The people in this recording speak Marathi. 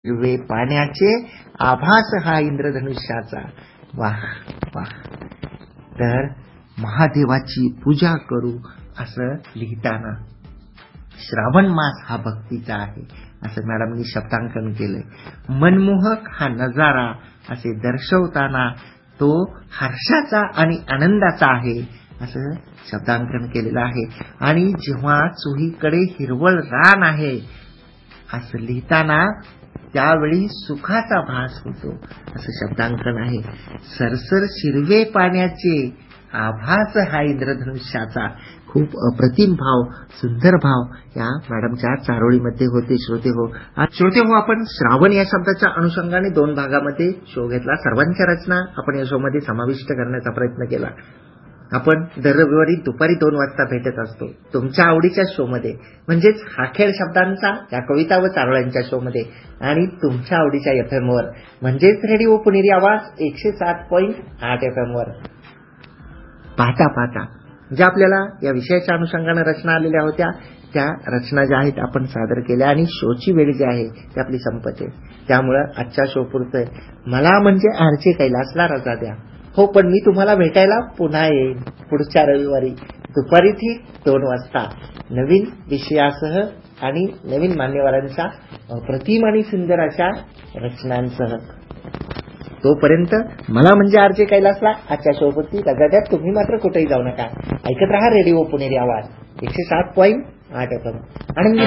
वे पाण्याचे आभास हा इंद्रधनुष्याचा. वाह वाह. तर महादेवाची पूजा करू असं लिहिताना श्रावण मास हा भक्तीचा आहे असं मॅडमनी शब्दांकन केलंय. मनमोहक हा नजारा असे दर्शवताना तो हर्षाचा आणि आनंदाचा आहे असं शब्दांकन केलेलं आहे. आणि जेव्हा चोहीकडे हिरवळ रान आहे असं लिहिताना त्यावेळी सुखाचा भास होतो असं शब्दांकन आहे. सरसर शिरवे पाण्याचे आभास हा इंद्रधनुष्याचा. खूप अप्रतिम भाव, सुंदर भाव या मॅडमच्या चारोळीमध्ये होते. श्रोते हो, आपण श्रावण या शब्दाच्या अनुषंगाने 2 भागामध्ये शो घेतला. सर्वांच्या रचना आपण या शो मध्ये समाविष्ट करण्याचा प्रयत्न केला. आपण दर रविवारी दुपारी 2 वाजता भेटत असतो तुमच्या आवडीच्या शो मध्ये, म्हणजेच हा खेळ शब्दांचा या कविता व चारोळ्यांच्या शो मध्ये, आणि तुमच्या आवडीच्या FM वर म्हणजेच रेडिओ पुणेरी आवाज 107.8 FM वर. पाहता ज्या आपल्याला या विषयाच्या अनुषंगाने रचना आलेल्या होत्या त्या रचना ज्या आहेत आपण सादर केल्या आणि शोची वेळ जी आहे ती आपली संपते. त्यामुळं आजच्या शो पुरतोय. मला म्हणजे आरचे कैलासला रजा द्या. हो, पण मी तुम्हाला भेटायला पुन्हा येईन पुढच्या रविवारी दुपारी ठीक 2 वाजता नवीन विषयासह आणि नवीन मान्यवरांच्या प्रतिम आणि सुंदर अशा रचनांसह. तोपर्यंत मला म्हणजे आरजे कैलासला आजच्या शोपती रजा द्या. तुम्ही मात्र कुठेही जाऊ नका. ऐकत रहा रेडिओ पुणेरी आवाज 107.8 FM. आनंदी